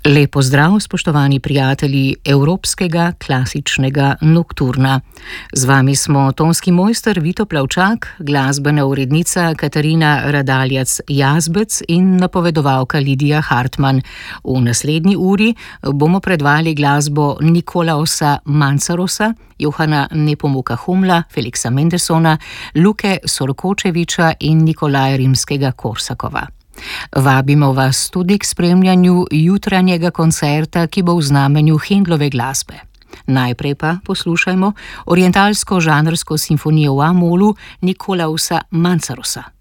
Lep pozdrav, spoštovani prijatelji Evropskega klasičnega nokturna. Z vami smo tonski mojster Vito Plavčak, glasbena urednica Katarina Radaljac-Jazbec in napovedovalka Lidija Hartmann. V naslednji uri bomo predvali glasbo Nikolausa Mancarosa, Johana Nepomuka Humla, Feliksa Mendelssohna, Luke Sorkočeviča in Nikolaja Rimskega-Korsakova. Vabimo vas tudi k spremljanju jutranjega koncerta, ki bo v znamenju Händlove glasbe. Najprej pa poslušajmo orientalsko žanrsko simfonijo v A-molu Nikolausa Mancarosa.